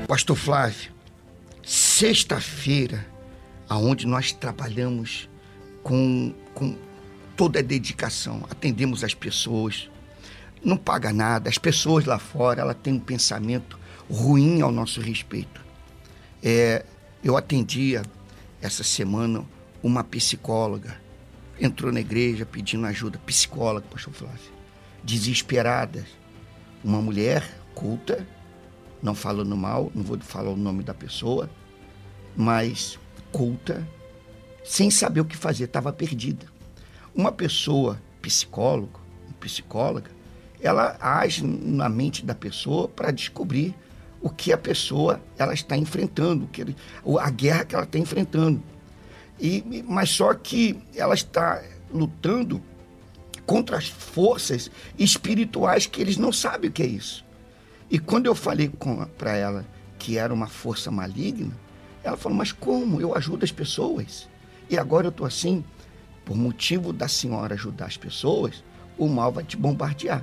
Pastor Flávio, sexta-feira, aonde nós trabalhamos com toda a dedicação, atendemos as pessoas, não paga nada, as pessoas lá fora, ela tem um pensamento ruim ao nosso respeito. Eu atendia essa semana uma psicóloga, entrou na igreja pedindo ajuda, psicóloga, pastor Flávio, desesperada, uma mulher culta, não falando mal, não vou falar o nome da pessoa, mas culta, sem saber o que fazer, estava perdida. Uma pessoa psicóloga, ela age na mente da pessoa para descobrir o que a pessoa ela está enfrentando, a guerra que ela está enfrentando. Mas só que ela está lutando contra as forças espirituais que eles não sabem o que é isso. E quando eu falei para ela que era uma força maligna, ela falou, mas como? Eu ajudo as pessoas. E agora eu estou assim, por motivo da senhora ajudar as pessoas, o mal vai te bombardear.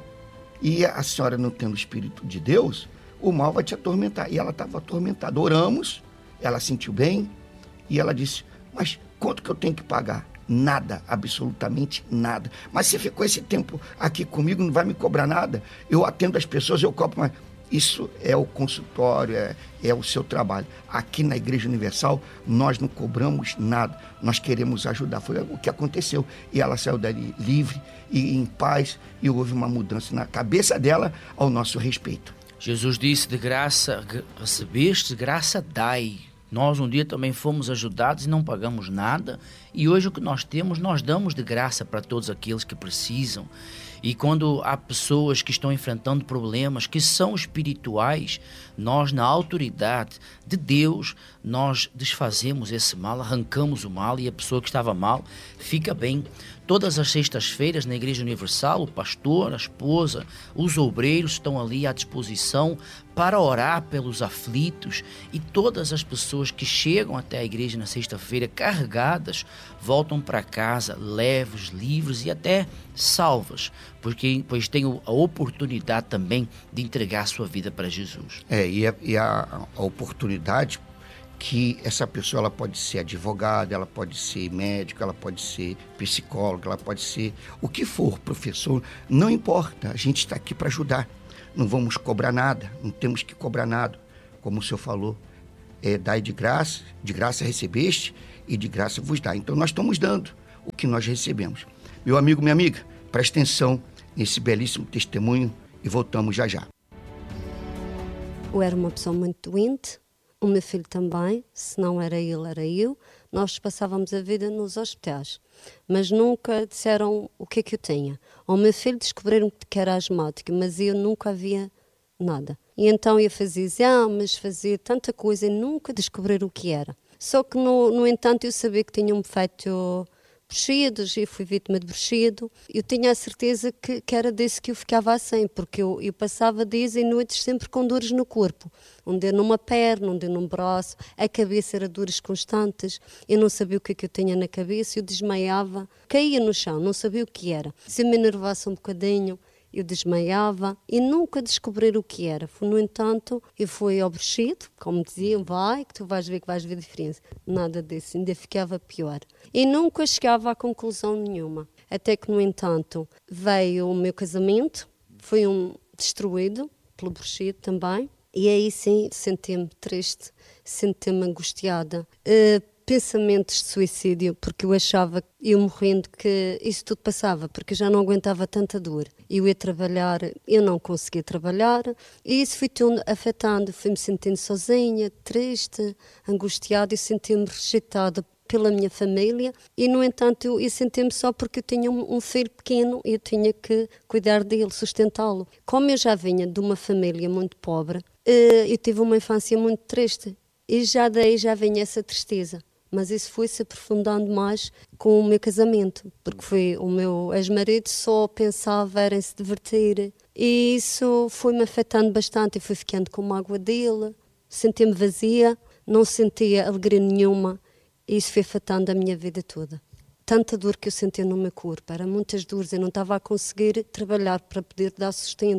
E a senhora não tendo o Espírito de Deus, o mal vai te atormentar. E ela estava atormentada. Oramos, ela sentiu bem, e ela disse, mas quanto que eu tenho que pagar? Nada, absolutamente nada. Mas você ficou esse tempo aqui comigo, não vai me cobrar nada? Eu atendo as pessoas, eu cobro, mas isso é o consultório, é o seu trabalho. Aqui na Igreja Universal, nós não cobramos nada, nós queremos ajudar. Foi o que aconteceu. E ela saiu dali livre e em paz, e houve uma mudança na cabeça dela ao nosso respeito. Jesus disse, de graça recebeste, de graça dai. Nós um dia também fomos ajudados e não pagamos nada, e hoje o que nós temos, nós damos de graça para todos aqueles que precisam. E quando há pessoas que estão enfrentando problemas que são espirituais, nós, na autoridade de Deus, nós desfazemos esse mal, arrancamos o mal e a pessoa que estava mal fica bem. Todas as sextas-feiras na Igreja Universal, o pastor, a esposa, os obreiros estão ali à disposição para orar pelos aflitos, e todas as pessoas que chegam até a igreja na sexta-feira carregadas, voltam para casa leves, livres e até salvas, pois têm a oportunidade também de entregar a sua vida para Jesus. E a oportunidade que essa pessoa ela pode ser advogada, ela pode ser médico, ela pode ser psicóloga, ela pode ser o que for, professor, não importa, a gente está aqui para ajudar. Não vamos cobrar nada, não temos que cobrar nada. Como o senhor falou, dai de graça recebeste e de graça vos dá. Então nós estamos dando o que nós recebemos. Meu amigo, minha amiga, preste atenção nesse belíssimo testemunho e voltamos já já. Eu era uma pessoa muito doente, o meu filho também, se não era ele, era eu. Nós passávamos a vida nos hospitais, mas nunca disseram o que é que eu tinha. Ao meu filho descobriram que era asmático, mas eu nunca havia nada. E então eu fazia exames, fazia tanta coisa e nunca descobriram o que era. Só que, no entanto, eu sabia que tinham-me feito bruxidos, eu fui vítima de bruxido. Eu tinha a certeza que era desse que eu ficava assim, porque eu passava dias e noites sempre com dores no corpo. Um dia numa perna, um dia num braço, a cabeça era dores constantes, eu não sabia o que é que eu tinha na cabeça, eu desmaiava, caía no chão, não sabia o que era. Se eu me enervasse um bocadinho, eu desmaiava e nunca descobriram o que era. No entanto, eu fui ao bruxido, como diziam, vai, que tu vais ver a diferença. Nada disso, ainda ficava pior. E nunca chegava a conclusão nenhuma. Até que, no entanto, veio o meu casamento, foi destruído pelo bruxido também. E aí sim, senti-me triste, senti-me angustiada. Pensamentos de suicídio, porque eu achava, eu morrendo, que isso tudo passava, porque eu já não aguentava tanta dor. Eu ia trabalhar, eu não conseguia trabalhar, e isso foi tudo afetando. Fui-me sentindo sozinha, triste, angustiada, e senti-me rejeitada pela minha família, e no entanto eu senti-me só porque eu tinha um filho pequeno e eu tinha que cuidar dele, sustentá-lo. Como eu já vinha de uma família muito pobre, eu tive uma infância muito triste, e já daí já vinha essa tristeza. Mas isso foi-se aprofundando mais com o meu casamento, porque foi o meu ex-marido só pensava em se divertir. E isso foi-me afetando bastante. Eu fui ficando com mágoa dele, senti-me vazia, não sentia alegria nenhuma. E isso foi afetando a minha vida toda. Tanta dor que eu sentia no meu corpo, eram muitas dores, eu não estava a conseguir trabalhar para poder dar sustento.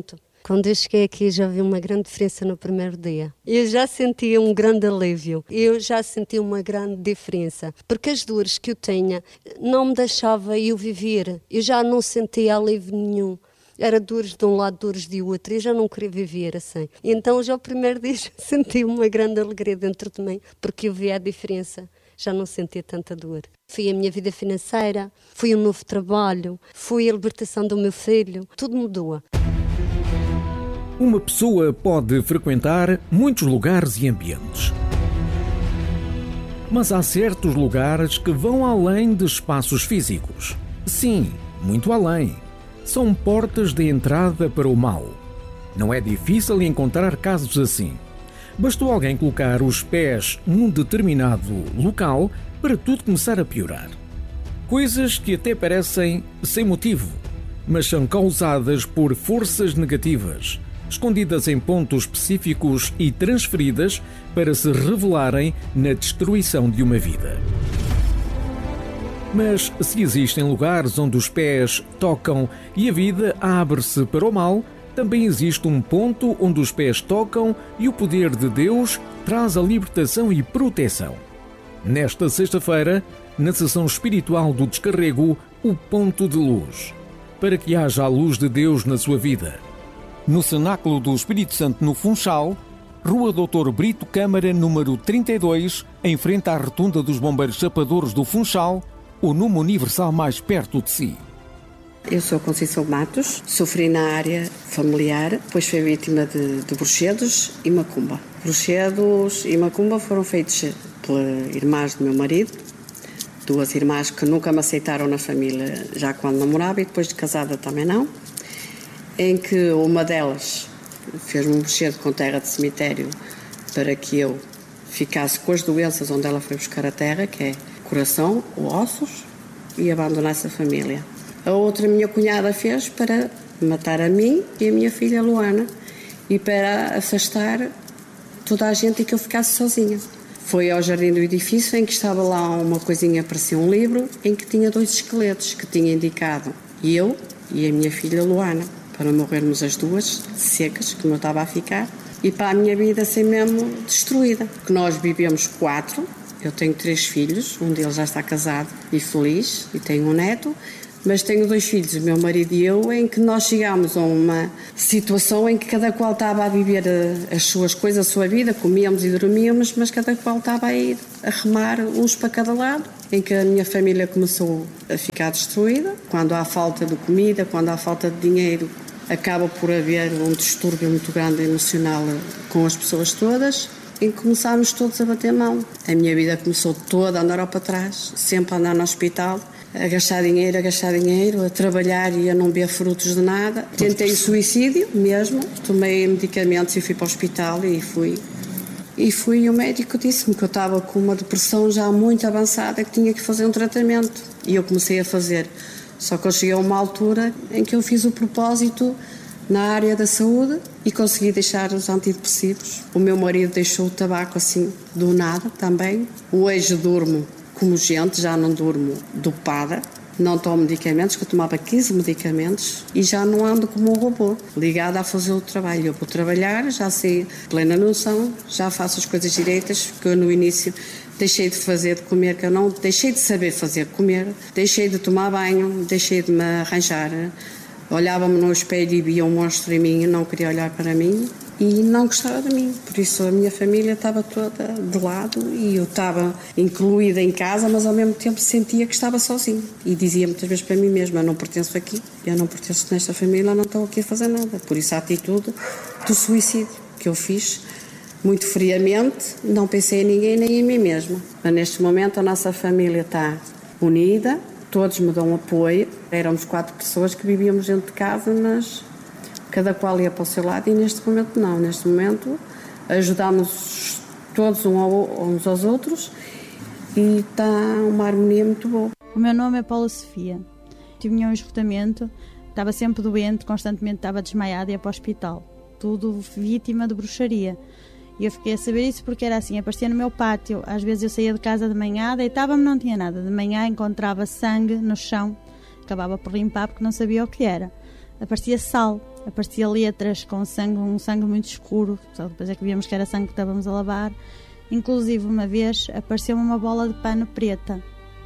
Quando eu cheguei aqui já vi uma grande diferença no primeiro dia. Eu já senti um grande alívio, eu já senti uma grande diferença, porque as dores que eu tinha não me deixava eu viver, eu já não sentia alívio nenhum. Era dores de um lado, dores de outro, eu já não queria viver assim. Então já o primeiro dia já senti uma grande alegria dentro de mim, porque eu vi a diferença, já não sentia tanta dor. Foi a minha vida financeira, foi um novo trabalho, foi a libertação do meu filho, tudo mudou. Uma pessoa pode frequentar muitos lugares e ambientes. Mas há certos lugares que vão além de espaços físicos. Sim, muito além. São portas de entrada para o mal. Não é difícil encontrar casos assim. Bastou alguém colocar os pés num determinado local para tudo começar a piorar. Coisas que até parecem sem motivo, mas são causadas por forças negativas, escondidas em pontos específicos e transferidas para se revelarem na destruição de uma vida. Mas se existem lugares onde os pés tocam e a vida abre-se para o mal, também existe um ponto onde os pés tocam e o poder de Deus traz a libertação e proteção. Nesta sexta-feira, na sessão espiritual do Descarrego, o ponto de luz, para que haja a luz de Deus na sua vida. No Cenáculo do Espírito Santo, no Funchal, Rua Doutor Brito Câmara, número 32, em frente à Rotunda dos Bombeiros Chapadores do Funchal, o número universal mais perto de si. Eu sou Conceição Matos, sofri na área familiar, depois fui vítima de bruxedos e macumba. Bruxedos e macumba foram feitos pelas irmãs do meu marido, duas irmãs que nunca me aceitaram na família já quando namorava e depois de casada também não, em que uma delas fez-me um bruxedo com terra de cemitério para que eu ficasse com as doenças onde ela foi buscar a terra, que é coração ou ossos, e abandonasse a família. A outra minha cunhada fez para matar a mim e a minha filha Luana e para afastar toda a gente e que eu ficasse sozinha. Foi ao jardim do edifício em que estava lá uma coisinha, parecia um livro, em que tinha 2 esqueletos que tinha indicado eu e a minha filha Luana, para morrermos as duas, secas, como eu estava a ficar, e para a minha vida ser mesmo destruída. Que nós vivemos 4, eu tenho 3 filhos, um deles já está casado e feliz, e tenho um neto, mas tenho 2 filhos, o meu marido e eu, em que nós chegámos a uma situação em que cada qual estava a viver as suas coisas, a sua vida, comíamos e dormíamos, mas cada qual estava a ir a remar uns para cada lado, em que a minha família começou a ficar destruída. Quando há falta de comida, quando há falta de dinheiro, acaba por haver um distúrbio muito grande emocional com as pessoas todas, em que começámos todos a bater mão. A minha vida começou toda a andar para trás, sempre a andar no hospital, a gastar dinheiro, a trabalhar e a não ver frutos de nada. Tentei suicídio mesmo, tomei medicamentos e fui para o hospital e o médico disse-me que eu estava com uma depressão já muito avançada, que tinha que fazer um tratamento. E eu comecei a fazer. Só que eu cheguei a uma altura em que eu fiz o propósito na área da saúde e consegui deixar os antidepressivos. O meu marido deixou o tabaco assim do nada também. Hoje durmo como gente, já não durmo dopada, não tomo medicamentos, que eu tomava 15 medicamentos e já não ando como um robô, ligada a fazer o trabalho. Eu vou trabalhar, já sei plena noção, já faço as coisas direitas, porque eu no início deixei de fazer de comer, que eu não deixei de saber fazer de comer, deixei de tomar banho, deixei de me arranjar. Olhava-me no espelho e via um monstro em mim e não queria olhar para mim e não gostava de mim. Por isso a minha família estava toda de lado e eu estava incluída em casa, mas ao mesmo tempo sentia que estava sozinha. E dizia muitas vezes para mim mesma, eu não pertenço aqui, eu não pertenço nesta família, eu não estou aqui a fazer nada. Por isso a atitude do suicídio que eu fiz, muito friamente, não pensei em ninguém nem em mim mesma. Mas neste momento a nossa família está unida, todos me dão apoio. Éramos 4 pessoas que vivíamos dentro de casa, mas cada qual ia para o seu lado e neste momento não. Neste momento ajudamos todos uns aos outros e está uma harmonia muito boa. O meu nome é Paula Sofia. Tive um esgotamento, estava sempre doente, constantemente estava desmaiada e ia para o hospital. Tudo vítima de bruxaria. E eu fiquei a saber isso porque era assim, aparecia no meu pátio. Às vezes eu saía de casa de manhã, deitava-me, não tinha nada. De manhã encontrava sangue no chão, acabava por limpar porque não sabia o que era. Aparecia sal aparecia letras com sangue, um sangue muito escuro, só depois é que víamos que era sangue que estávamos a lavar. Inclusive uma vez apareceu uma bola de pano preta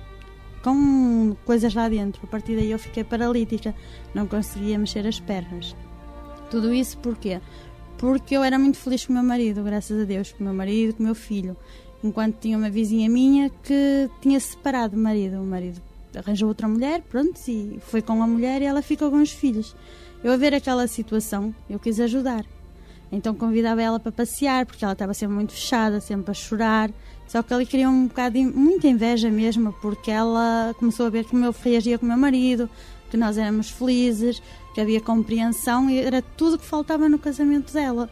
com coisas lá dentro. A partir daí eu fiquei paralítica, não conseguia mexer as pernas. Tudo isso porquê? Porque eu era muito feliz com o meu marido, graças a Deus, com o meu marido, com o meu filho. Enquanto tinha uma vizinha minha que tinha separado o marido arranjou outra mulher, pronto, e foi com a mulher e ela ficou com os filhos. Eu a ver aquela situação, eu quis ajudar. Então convidava ela para passear, porque ela estava sempre muito fechada, sempre a chorar. Só que ali queria um bocado de muita inveja mesmo, porque ela começou a ver como eu reagia com o meu marido, que nós éramos felizes, que havia compreensão, e era tudo que faltava no casamento dela.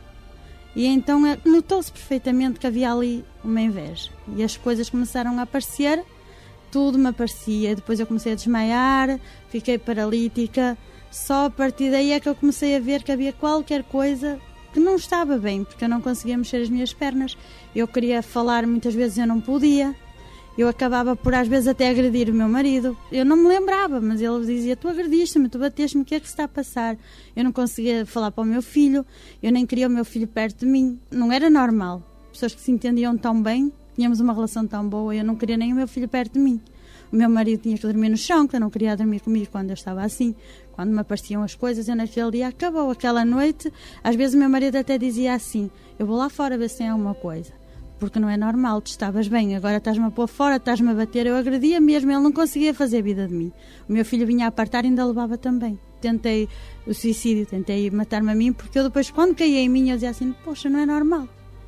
E então notou-se perfeitamente que havia ali uma inveja. E as coisas começaram a aparecer, tudo me aparecia. Depois eu comecei a desmaiar, fiquei paralítica. Só a partir daí é que eu comecei a ver que havia qualquer coisa que não estava bem, porque eu não conseguia mexer as minhas pernas. Eu queria falar, muitas vezes eu não podia. Eu acabava por às vezes até agredir o meu marido. Eu não me lembrava, mas ele dizia: tu agrediste-me, tu bateste-me, o que é que se está a passar? Eu não conseguia falar para o meu filho, eu nem queria o meu filho perto de mim. Não era normal. Pessoas que se entendiam tão bem, tínhamos uma relação tão boa, eu não queria nem o meu filho perto de mim. O meu marido tinha que dormir no chão, que eu não queria dormir comigo quando eu estava assim. Quando me apareciam as coisas, eu naquele dia acabou, aquela noite. Às vezes o meu marido até dizia assim: eu vou lá fora ver se tem alguma coisa, porque não é normal, tu estavas bem, agora estás-me a pôr fora, estás-me a bater. Eu agredia mesmo, ele não conseguia fazer vida de mim. O meu filho vinha a apartar e ainda levava também. Tentei o suicídio, tentei matar-me a mim, porque eu depois, quando caía em mim, eu dizia assim: poxa, não é normal,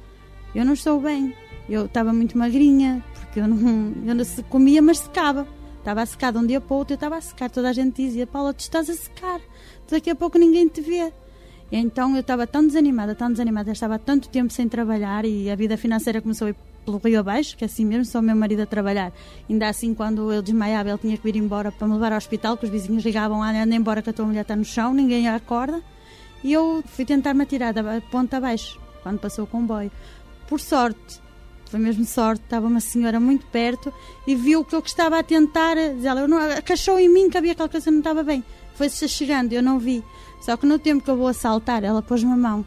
eu não estou bem. Eu estava muito magrinha, porque eu não comia, mas secava. Estava a secar de um dia para o outro, eu estava a secar. Toda a gente dizia: Paula, tu estás a secar, daqui a pouco ninguém te vê. E então eu estava tão desanimada, eu estava há tanto tempo sem trabalhar e a vida financeira começou a ir pelo rio abaixo, que assim mesmo, só o meu marido a trabalhar. Ainda assim, quando eu desmaiava, ele tinha que vir embora para me levar ao hospital, que os vizinhos ligavam: anda embora que a tua mulher está no chão, ninguém a acorda. E eu fui tentar-me atirar da ponta abaixo, quando passou o comboio. Por sorte, foi mesmo sorte, estava uma senhora muito perto e viu que eu estava a tentar, ela acachou em mim que havia aquela coisa que não estava bem. Foi-se chegando, eu não vi. Só que no tempo que eu vou a saltar, ela pôs-me a mão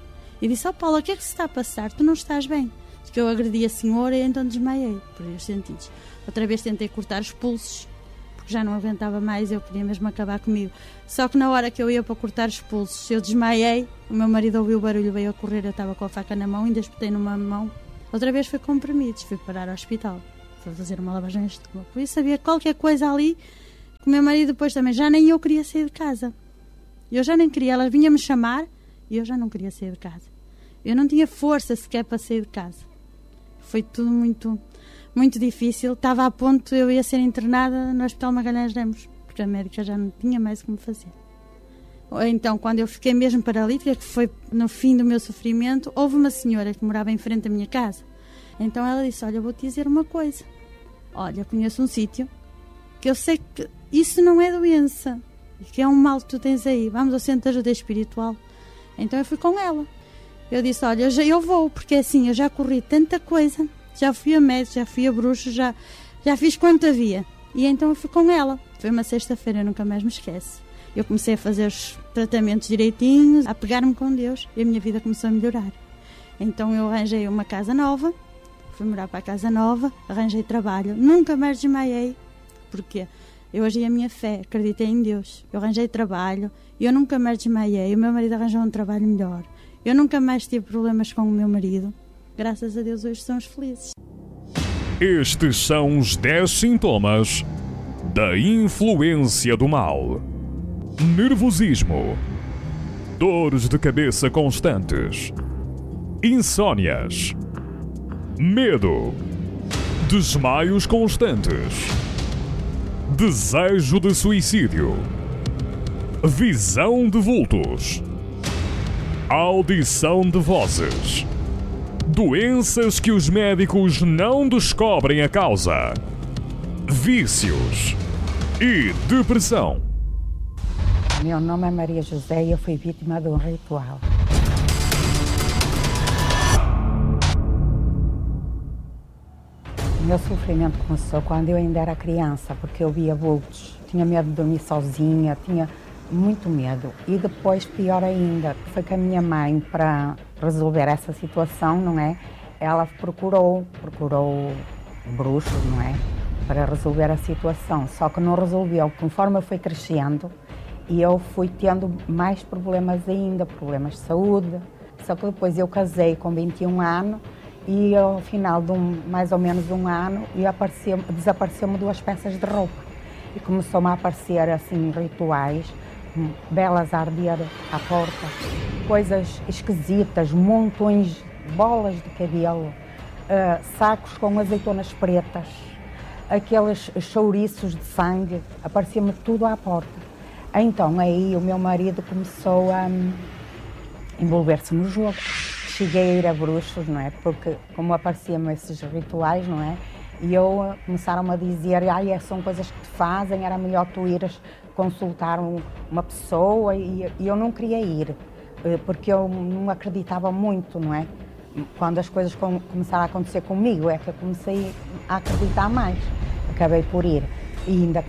e disse: Paula, o que é que se está a passar? Tu não estás bem? Diz que eu agredi a senhora e então desmaiei, por os sentidos. Outra vez tentei cortar os pulsos, porque já não aguentava mais, eu queria mesmo acabar comigo. Só que na hora que eu ia para cortar os pulsos, eu desmaiei, o meu marido ouviu o barulho, veio a correr, eu estava com a faca na mão, ainda espetei numa mão. Outra vez foi comprimidos, fui parar ao hospital, fui fazer uma lavagem de estômago. Por isso havia qualquer coisa ali, que o meu marido depois também, já nem eu queria sair de casa. Eu já nem queria, ela vinha-me chamar e eu já não queria sair de casa. Eu não tinha força sequer para sair de casa. Foi tudo muito, muito difícil. Estava a ponto, eu ia ser internada no Hospital Magalhães Lemos, porque a médica já não tinha mais como fazer. Então, quando eu fiquei mesmo paralítica, que foi no fim do meu sofrimento, houve uma senhora que morava em frente da minha casa. Então ela disse: olha, vou-te dizer uma coisa. Olha, conheço um sítio que eu sei que isso não é doença, que é um mal que tu tens aí, vamos ao centro de ajuda espiritual. Então eu fui com ela. Eu disse: olha, eu vou, porque assim, eu já corri tanta coisa, já fui a médico, já fui a bruxo, já fiz quanto havia. E então eu fui com ela. Foi uma sexta-feira, eu nunca mais me esqueço. Eu comecei a fazer os tratamentos direitinhos, a pegar-me com Deus, e a minha vida começou a melhorar. Então eu arranjei uma casa nova, fui morar para a casa nova, arranjei trabalho, nunca mais desmaiei, porque eu agi a minha fé, acreditei em Deus. Eu arranjei trabalho, eu nunca mais desmaiei, o meu marido arranjou um trabalho melhor. Eu nunca mais tive problemas com o meu marido. Graças a Deus hoje somos felizes. Estes são os 10 sintomas da influência do mal. Nervosismo, dores de cabeça constantes, insônias, medo, desmaios constantes, desejo de suicídio, visão de vultos, audição de vozes, doenças que os médicos não descobrem a causa, vícios e depressão. Meu nome é Maria José e eu fui vítima de um ritual. O meu sofrimento começou quando eu ainda era criança, porque eu via vultos. Tinha medo de dormir sozinha, muito medo. E depois, pior ainda, foi que a minha mãe, para resolver essa situação, não é? Ela procurou bruxos, não é? Para resolver a situação. Só que não resolveu. Conforme eu fui crescendo, e eu fui tendo mais problemas ainda, problemas de saúde. Só que depois eu casei com 21 anos e ao final de mais ou menos um ano desapareceu-me 2 peças de roupa. E começou-me a aparecer assim rituais, velas a arder à porta, coisas esquisitas, montões, bolas de cabelo, sacos com azeitonas pretas, aqueles chouriços de sangue, aparecia-me tudo à porta. Então aí o meu marido começou a envolver-se no jogo. Cheguei a ir a bruxos, não é? Porque como apareciam esses rituais, não é? E começaram a dizer, são coisas que te fazem, era melhor tu ires consultar uma pessoa, e eu não queria ir, porque eu não acreditava muito, não é? Quando as coisas começaram a acontecer comigo, é que eu comecei a acreditar mais. Acabei por ir e ainda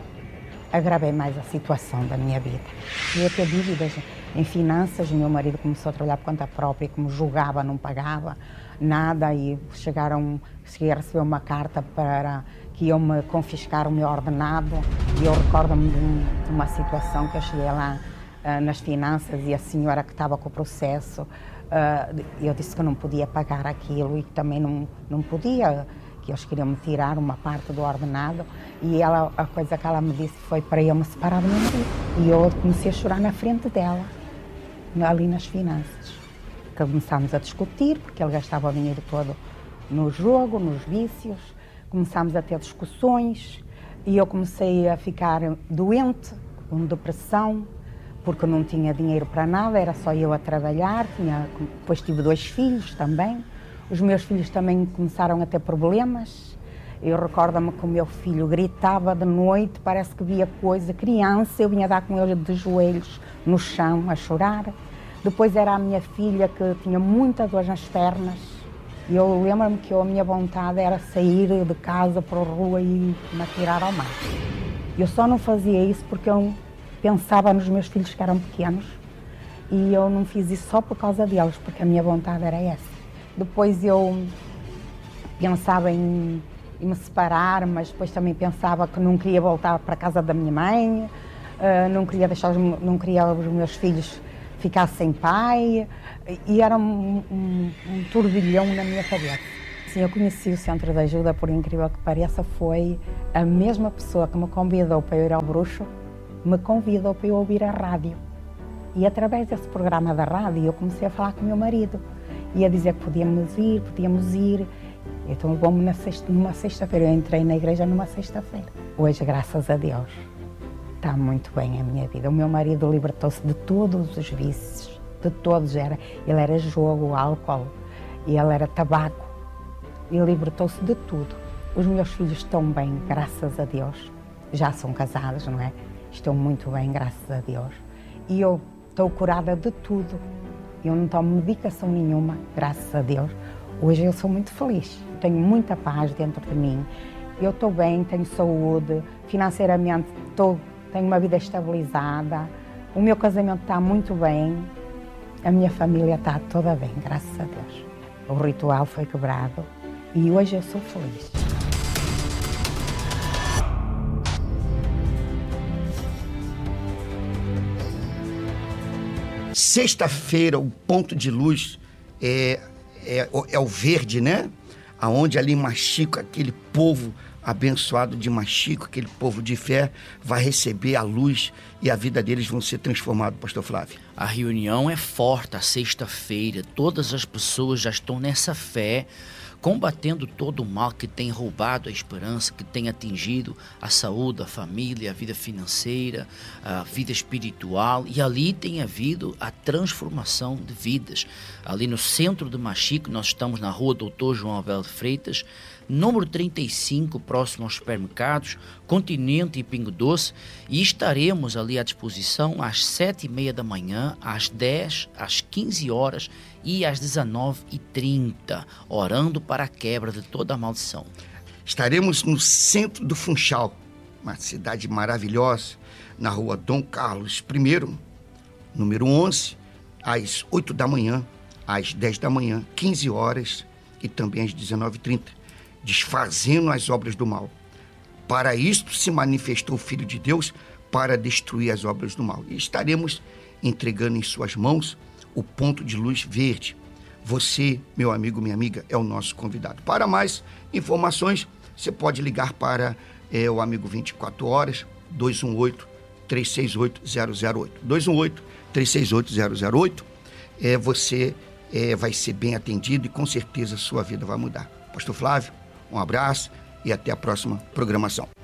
agravei mais a situação da minha vida. Eu ia ter dívidas em finanças, o meu marido começou a trabalhar por conta própria, como julgava, não pagava nada, e cheguei a receber uma carta para que iam me confiscar o meu ordenado, e eu recordo-me de uma situação que eu cheguei lá nas finanças e a senhora que estava com o processo, eu disse que não podia pagar aquilo e que também não podia, que eles queriam me tirar uma parte do ordenado, e a coisa que ela me disse foi para eu me separar do meu marido. E eu comecei a chorar na frente dela, ali nas finanças. Começámos a discutir, porque ele gastava o dinheiro todo no jogo, nos vícios, começámos a ter discussões, e eu comecei a ficar doente, com depressão, porque não tinha dinheiro para nada, era só eu a trabalhar, depois tive 2 filhos também. Os meus filhos também começaram a ter problemas. Eu recordo-me que o meu filho gritava de noite, parece que via coisa, criança, eu vinha dar com ele de joelhos no chão a chorar. Depois era a minha filha que tinha muita dor nas pernas. E eu lembro-me que a minha vontade era sair de casa para a rua e me atirar ao mar. Eu só não fazia isso porque eu pensava nos meus filhos que eram pequenos, e eu não fiz isso só por causa deles, porque a minha vontade era essa. Depois eu pensava em me separar, mas depois também pensava que não queria voltar para a casa da minha mãe, não queria os meus filhos ficar sem pai, e era um turbilhão na minha cabeça. Sim, eu conheci o Centro de Ajuda, por incrível que pareça, foi a mesma pessoa que me convidou para eu ir ao bruxo, me convidou para eu ouvir a rádio. E através desse programa da rádio eu comecei a falar com o meu marido. Ia dizer que podíamos ir. Então vamos numa sexta-feira. Eu entrei na igreja numa sexta-feira. Hoje, graças a Deus, está muito bem a minha vida. O meu marido libertou-se de todos os vícios, de todos. Ele era jogo, álcool, e ele era tabaco. Ele libertou-se de tudo. Os meus filhos estão bem, graças a Deus. Já são casados, não é? Estão muito bem, graças a Deus. E eu estou curada de tudo. Eu não tomo medicação nenhuma, graças a Deus. Hoje eu sou muito feliz, tenho muita paz dentro de mim. Eu estou bem, tenho saúde, financeiramente tenho uma vida estabilizada. O meu casamento está muito bem, a minha família está toda bem, graças a Deus. O ritual foi quebrado e hoje eu sou feliz. Sexta-feira, o ponto de luz é o verde, né? Aonde ali em Machico, aquele povo abençoado de Machico, aquele povo de fé, vai receber a luz e a vida deles vão ser transformados, pastor Flávio. A reunião é forte, a sexta-feira, todas as pessoas já estão nessa fé, combatendo todo o mal que tem roubado a esperança, que tem atingido a saúde, a família, a vida financeira, a vida espiritual, e ali tem havido a transformação de vidas. Ali no centro de Machico, nós estamos na rua Doutor João Abel de Freitas, número 35, próximo aos supermercados, Continente e Pingo Doce, e estaremos ali à disposição às 7h30 da manhã, às 10, às 15 horas e às 19h30, orando para a quebra de toda a maldição. Estaremos no centro do Funchal, uma cidade maravilhosa, na rua Dom Carlos I, número 11, às 8 da manhã, às 10 da manhã, 15 horas e também às 19h30, desfazendo as obras do mal. Para isto se manifestou o Filho de Deus, para destruir as obras do mal. E estaremos entregando em suas mãos o ponto de luz verde. Você, meu amigo, minha amiga, é o nosso convidado. Para mais informações, você pode ligar para o Amigo 24 Horas, 218-368-008. 218-368-008. Você vai ser bem atendido e com certeza a sua vida vai mudar. Pastor Flávio, um abraço e até a próxima programação.